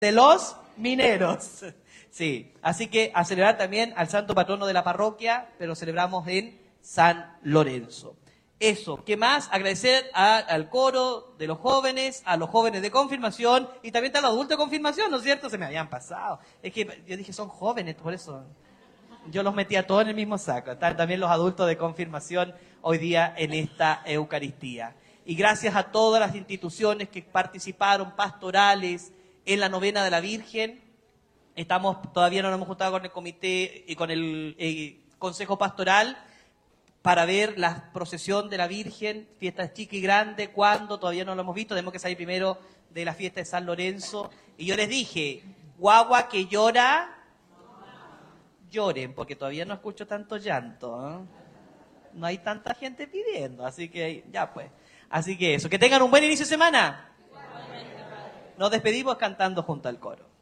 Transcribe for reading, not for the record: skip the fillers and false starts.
de los mineros. Sí, así que a celebrar también al santo patrono de la parroquia, pero celebramos en San Lorenzo. Eso, ¿qué más? Agradecer al coro de los jóvenes, a los jóvenes de confirmación y también a los adultos de confirmación, ¿no es cierto? Se me habían pasado. Es que yo dije, son jóvenes, por eso yo los metía todos en el mismo saco. Están también los adultos de confirmación hoy día en esta Eucaristía. Y gracias a todas las instituciones que participaron, pastorales, en la novena de la Virgen. Todavía no nos hemos juntado con el comité y con el Consejo Pastoral para ver la procesión de la Virgen, fiesta chica y grande, cuándo, todavía no lo hemos visto, tenemos que salir primero de la fiesta de San Lorenzo. Y yo les dije, guagua que llora, lloren, porque todavía no escucho tanto llanto, ¿eh? No hay tanta gente pidiendo, así que ya pues. Así que eso, que tengan un buen inicio de semana. Nos despedimos cantando junto al coro.